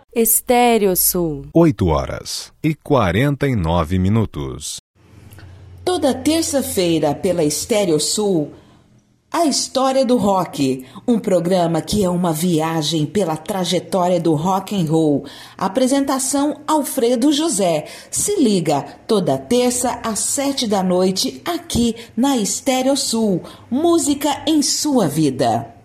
Estéreo Sul. 8h49. Toda terça-feira pela Estéreo Sul, a história do rock, um programa que é uma viagem pela trajetória do rock and roll. Apresentação Alfredo José. Se liga, toda terça às 7 da noite, aqui na Estéreo Sul. Música em sua vida.